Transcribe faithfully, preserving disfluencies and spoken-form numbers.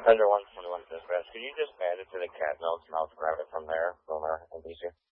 Under one twenty-one Fifth Crest. Could you just add it to the cat notes and I'll grab it from there, from our N B C?